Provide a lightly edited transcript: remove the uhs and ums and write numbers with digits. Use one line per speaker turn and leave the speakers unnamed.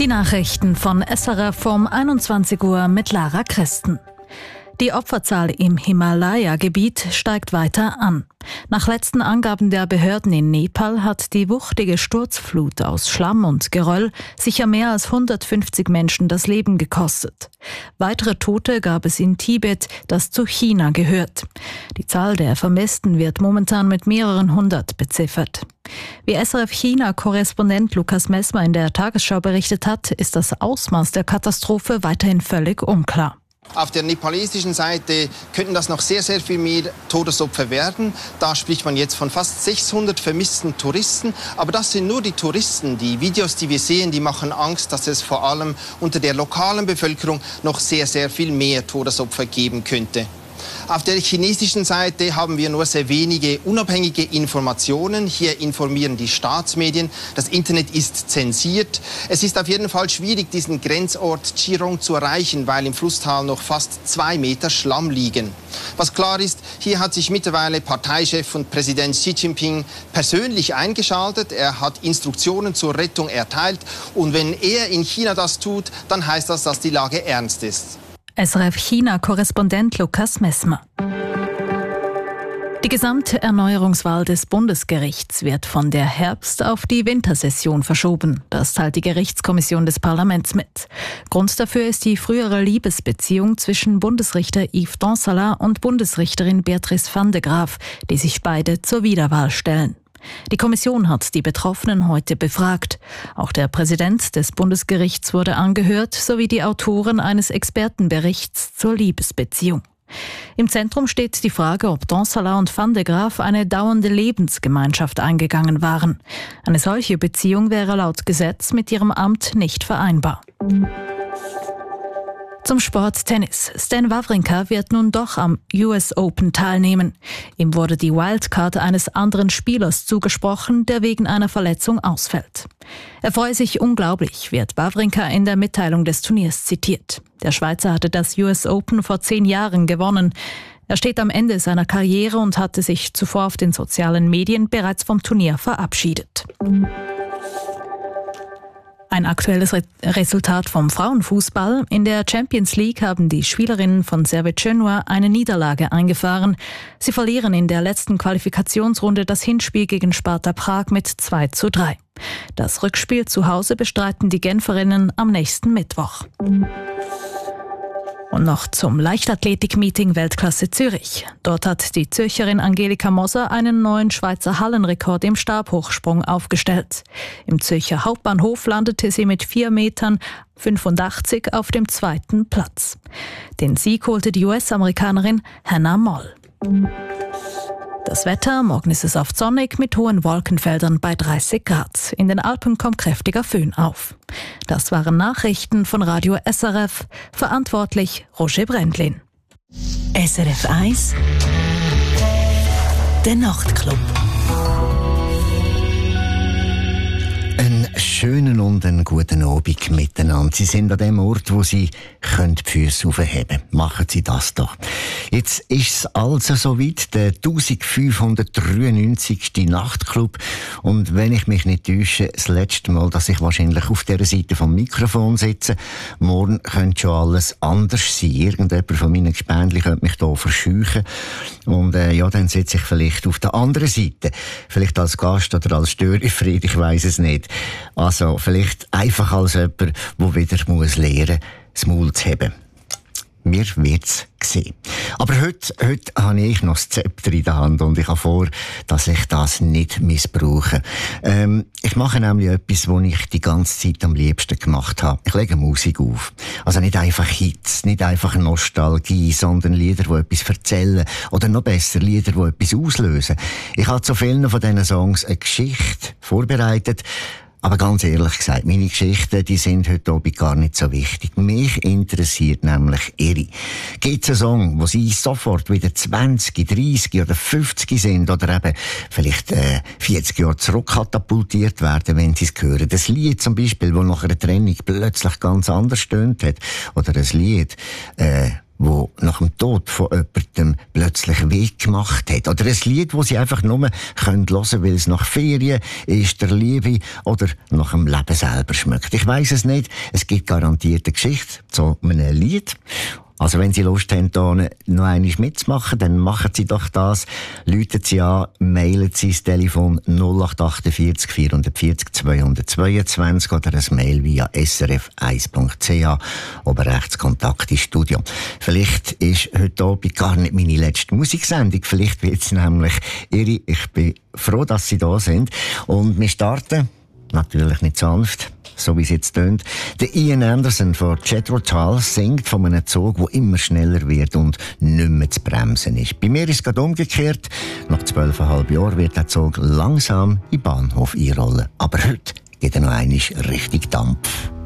Die Nachrichten von SRF um 21 Uhr mit Lara Christen. Die Opferzahl im Himalaya-Gebiet steigt weiter an. Nach letzten Angaben der Behörden in Nepal hat die wuchtige Sturzflut aus Schlamm und Geröll sicher mehr als 150 Menschen das Leben gekostet. Weitere Tote gab es in Tibet, das zu China gehört. Die Zahl der Vermissten wird momentan mit mehreren hundert beziffert. Wie SRF-China-Korrespondent Lukas Messmer in der Tagesschau berichtet hat, ist das Ausmaß der Katastrophe weiterhin völlig unklar.
Auf der nepalesischen Seite könnten das noch sehr, sehr viel mehr Todesopfer werden. Da spricht man jetzt von fast 600 vermissten Touristen. Aber das sind nur die Touristen. Die Videos, die wir sehen, die machen Angst, dass es vor allem unter der lokalen Bevölkerung noch sehr, sehr viel mehr Todesopfer geben könnte. Auf der chinesischen Seite haben wir nur sehr wenige unabhängige Informationen. Hier informieren die Staatsmedien. Das Internet ist zensiert. Es ist auf jeden Fall schwierig, diesen Grenzort Chirong zu erreichen, weil im Flusstal noch fast 2 Meter Schlamm liegen. Was klar ist, hier hat sich mittlerweile Parteichef und Präsident Xi Jinping persönlich eingeschaltet. Er hat Instruktionen zur Rettung erteilt. Und wenn er in China das tut, dann heißt das, dass die Lage ernst ist.
SRF-China-Korrespondent Lukas Messmer. Die Gesamterneuerungswahl des Bundesgerichts wird von der Herbst- auf die Wintersession verschoben. Das teilt die Gerichtskommission des Parlaments mit. Grund dafür ist die frühere Liebesbeziehung zwischen Bundesrichter Yves Donsala und Bundesrichterin Beatrice van de Graaf, die sich beide zur Wiederwahl stellen. Die Kommission hat die Betroffenen heute befragt. Auch der Präsident des Bundesgerichts wurde angehört, sowie die Autoren eines Expertenberichts zur Liebesbeziehung. Im Zentrum steht die Frage, ob Donsala und van de Graaf eine dauernde Lebensgemeinschaft eingegangen waren. Eine solche Beziehung wäre laut Gesetz mit ihrem Amt nicht vereinbar. Zum Sport Tennis. Stan Wawrinka wird nun doch am US Open teilnehmen. Ihm wurde die Wildcard eines anderen Spielers zugesprochen, der wegen einer Verletzung ausfällt. Er freue sich unglaublich, wird Wawrinka in der Mitteilung des Turniers zitiert. Der Schweizer hatte das US Open vor 10 Jahren gewonnen. Er steht am Ende seiner Karriere und hatte sich zuvor auf den sozialen Medien bereits vom Turnier verabschiedet. Ein aktuelles Resultat vom Frauenfußball. In der Champions League haben die Spielerinnen von Servette Genoa eine Niederlage eingefahren. Sie verlieren in der letzten Qualifikationsrunde das Hinspiel gegen Sparta Prag mit 2:3. Das Rückspiel zu Hause bestreiten die Genferinnen am nächsten Mittwoch. Und noch zum Leichtathletik-Meeting Weltklasse Zürich. Dort hat die Zürcherin Angelika Moser einen neuen Schweizer Hallenrekord im Stabhochsprung aufgestellt. Im Zürcher Hauptbahnhof landete sie mit 4,85 Metern auf dem 2. Platz. Den Sieg holte die US-Amerikanerin Hannah Moll. Das Wetter, morgen ist es oft sonnig mit hohen Wolkenfeldern bei 30 Grad. In den Alpen kommt kräftiger Föhn auf. Das waren Nachrichten von Radio SRF. Verantwortlich Roger Brändlin.
SRF 1 Der Nachtclub.
Einen schönen und einen guten Abend miteinander. Sie sind an dem Ort, wo Sie die Füße aufheben können. Machen Sie das doch. Jetzt ist es also soweit, der 1593. Nachtclub. Und wenn ich mich nicht täusche, das letzte Mal, dass ich wahrscheinlich auf dieser Seite vom Mikrofon sitze. Morgen könnte schon alles anders sein. Irgendjemand von meinen Gespendli könnte mich hier verscheuchen. Und dann sitze ich vielleicht auf der anderen Seite. Vielleicht als Gast oder als Störefried, ich weiss es nicht. Also vielleicht einfach als jemand, der wieder lernen muss, das Maul zu haben. Mir wird's sehen. Aber heute habe ich noch das Zepter in der Hand und ich habe vor, dass ich das nicht missbrauche. Ich mache nämlich etwas, was ich die ganze Zeit am liebsten gemacht habe. Ich lege Musik auf. Also nicht einfach Hits, nicht einfach Nostalgie, sondern Lieder, die etwas erzählen. Oder noch besser, Lieder, die etwas auslösen. Ich habe zu vielen von diesen Songs eine Geschichte vorbereitet. Aber ganz ehrlich gesagt, meine Geschichten, die sind heute Abend gar nicht so wichtig. Mich interessiert nämlich ihre. Gibt es einen Song, wo sie sofort wieder 20, 30 oder 50 sind oder eben vielleicht 40 Jahre zurückkatapultiert werden, wenn sie es hören? Das Lied zum Beispiel, das nach einer Trennung plötzlich ganz anders tönt hat. Oder ein Lied, wo nach dem Tod von jemandem plötzlich weh gemacht hat. Oder ein Lied, das sie einfach nur hören können, weil es nach Ferien ist, der Liebe oder nach dem Leben selber schmeckt. Ich weiss es nicht. Es gibt garantiert eine Geschichte zu einem Lied. Also wenn Sie Lust haben, da noch einmal mitzumachen, dann machen Sie doch das. Rufen Sie an, mailen Sie das Telefon 0848 440 222 oder ein Mail via srf1.ch oben rechts Kontakt ins Studio. Vielleicht ist heute Abend gar nicht meine letzte Musiksendung. Vielleicht wird es nämlich Ihre. Ich bin froh, dass Sie da sind. Und wir starten natürlich nicht sanft, so wie es jetzt tönt. Der Ian Anderson von Jethro Tull singt von einem Zug, der immer schneller wird und nicht mehr zu bremsen ist. Bei mir ist es gerade umgekehrt. Nach 12,5 Jahren wird der Zug langsam in den Bahnhof einrollen. Aber heute geht er noch einmal richtig Dampf.